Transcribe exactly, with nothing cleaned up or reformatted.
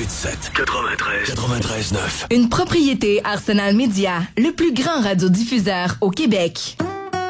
quatre-vingt-dix-sept, quatre-vingt-treize, quatre-vingt-treize neuf. Une propriété Arsenal Média, le plus grand radiodiffuseur au Québec.